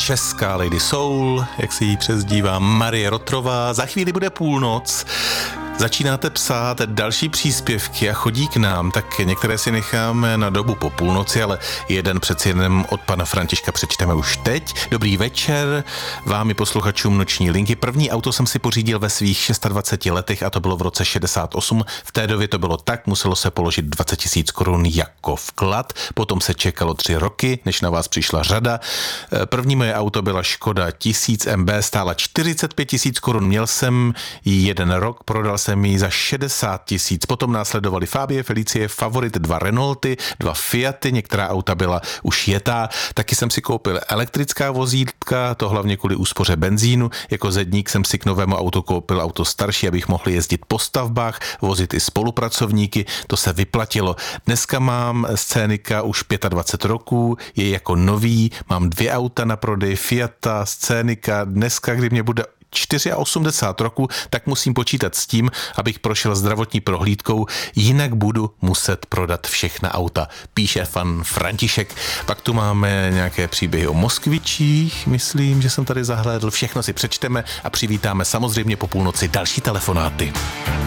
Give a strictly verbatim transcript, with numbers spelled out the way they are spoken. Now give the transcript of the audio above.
česká Lady Soul, jak si ji přezdívá Marie Rotrová. Za chvíli bude půlnoc. Začínáte psát další příspěvky a chodí k nám, tak některé si necháme na dobu po půlnoci, ale jeden přeci jenom od pana Františka přečteme už teď. Dobrý večer, vám i posluchačům Noční linky. První auto jsem si pořídil ve svých dvaceti šesti letech a to bylo v roce šedesát osm. V té době to bylo tak, muselo se položit dvacet tisíc korun jako vklad, potom se čekalo tři roky, než na vás přišla řada. První moje auto byla Škoda tisíc M B, stála čtyřicet pět tisíc korun, měl jsem ji jeden rok, prodal jsem ji za šedesát tisíc. Potom následovali Fabie, Felicie, Favorit, dva Renaulty, dva Fiaty, některá auta byla už jetá. Taky jsem si koupil elektrická vozítka, to hlavně kvůli úspoře benzínu. Jako zedník jsem si k novému autu koupil auto starší, abych mohl jezdit po stavbách, vozit i spolupracovníky, to se vyplatilo. Dneska mám Scénika už dvacet pět roků, je jako nový, mám dvě auta na prodej, Fiata, Scénika. Dneska, kdy mě bude osmdesát čtyři roku, tak musím počítat s tím, abych prošel zdravotní prohlídkou, jinak budu muset prodat všechna auta, píše pan František. Pak tu máme nějaké příběhy o Moskvičích, myslím, že jsem tady zahlédl, všechno si přečteme a přivítáme samozřejmě po půlnoci další telefonáty.